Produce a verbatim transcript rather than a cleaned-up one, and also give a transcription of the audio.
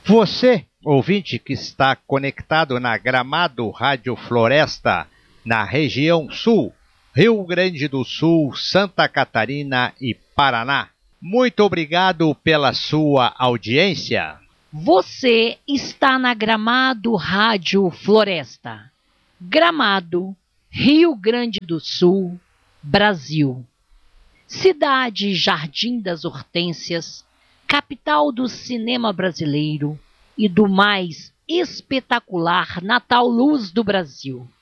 Você, ouvinte que está conectado na Gramado Rádio Floresta, na região sul, Rio Grande do Sul, Santa Catarina e Paraná, muito obrigado pela sua audiência. Você está na Gramado Rádio Floresta, Gramado, Rio Grande do Sul, Brasil. Cidade Jardim das Hortênsias, capital do cinema brasileiro e do mais espetacular Natal Luz do Brasil.